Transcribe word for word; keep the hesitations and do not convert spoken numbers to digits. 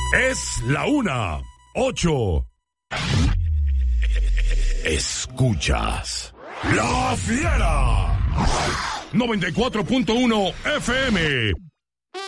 Es la una, ocho. Escuchas La Fiera noventa y cuatro punto uno F M.